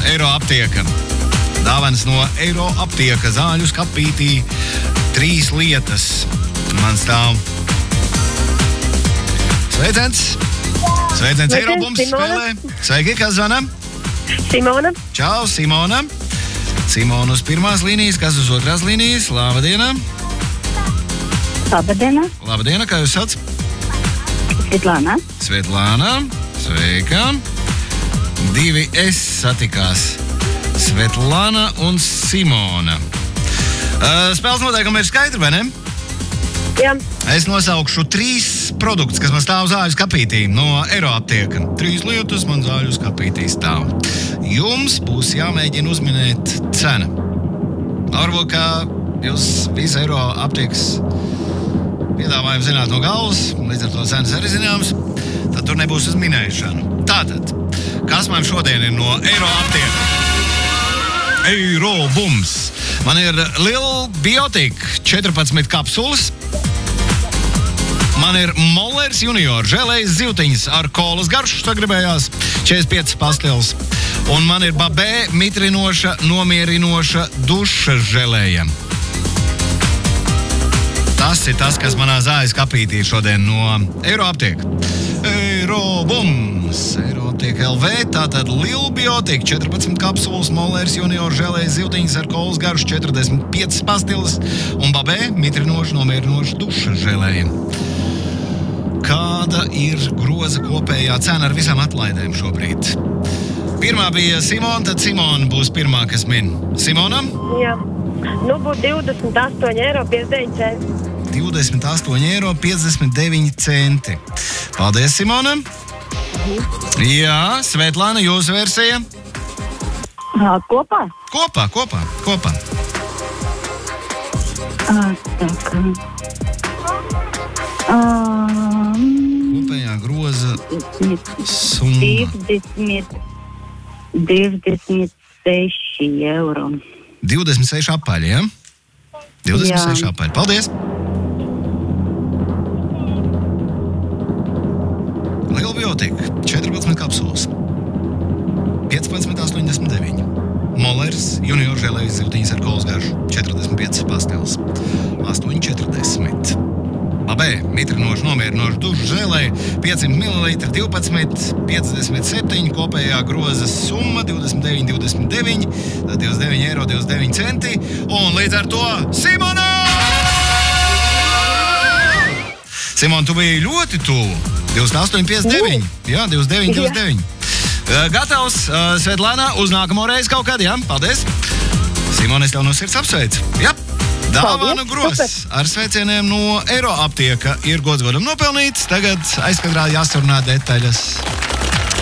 Eiro aptieka. Dāvanas no Eiro aptieka. Zāļu skapītī 3 lietas. Man stāv. Sveiciens! Sveiciens Eiro bums spēlē. Sveiki, kas zvana? Simona. Čau, Simona. Simona uz pirmās līnijas, kas uz otrās līnijas? Labdiena! Labdiena. Labdiena, kā jūs sauc? Svetlāna. Svetlāna, sveika. 2 S satikās. Svetlāna un Simona. Spēles noteikumi ir skaidri, vai ne? Jā. Es nosaukšu 3 produktus, kas man stāv zāļu skapītī no Eiro aptieka. 3 lietas man zāļu skapītī stāv. Jums būs jāmēģina uzminēt cena. Varbūt, ka jūs visu Eiro aptiekas piedāvājumu zināt no galvas, līdz ar to cenas arī zināmas, tad tur nebūs uz minēšanu. Tātad, kas man šodien ir no Eiro aptieka? Eiro bums. Man ir Lil Biotik 14 kapsulas. Man ir Mollers Junior žēlējas zivtiņas ar kolas garšu, tā gribējās 45 pastilles. Un man ir Babē mitrinoša, nomierinoša duša žēlēja. Tas ir tas, kas manā zāļu skapītī šodien no Eiro aptieka. Eiro bums! Eiro aptieka LV, tātad Lil Biotik 14 kapsulas, Mollers Junior žēlējas zivtiņas ar kolas garšu 45 pastilles un Babē mitrinoša, nomierinoša duša žēlēja. Kāda ir groza kopējā cena ar visām atlaidēm šobrīd? Pirmā bija Simona, tad Simona būs pirmā, kas min. Simona? Jā. Nu, būtu 28,59 eiro. 28,59 eiro. Paldies, Simona. Jā, Svetlāna, jūsu versija? Kopā? Kopā. Kopējā groza summa. 26 eiro. 26 apaļi, ja? 26 apaļi. Paldies! Lil Biotik 14 kapsulas. 15,89. Mollers Junior žēlējas zivtiņas ar kolas garšu 45 pastilles. 8,40. Babē mitrinoša, nomierinoša duša žēlēja 500 ml 12,57. Kopējā groza summa 29,29. 29,29 eiro. Un līdz ar to Simona! Simona, tu biji ļoti tuvu. 28,59. Jā, 29,29. Gatavs, Svetlāna, uz nākamo reizi kaut kad, jā? Paldies! Simona, es tev no sirds apsveicu. Jā. Dāvana grozs ar sveicieniem no Eiro aptieka ir gods godam nopelnīts. Tagad aizkadrā jāsarunā detaļas.